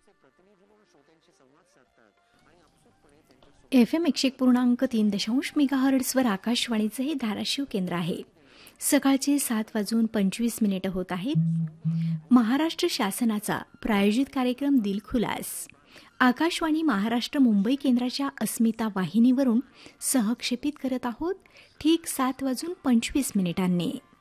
FM 101.3 मेगाहर्ट्झवर आकाशवाणीचे हे धाराशिव केंद्र आहे. सकाळचे 7:25 होत आहेत. महाराष्ट्र शासनाचा प्रायोजित कार्यक्रम दिलखुलास आकाशवाणी महाराष्ट्र मुंबई केंद्राच्या अस्मिता वाहिनीवरून सहक्षेपित करत आहोत. ठीक 7:25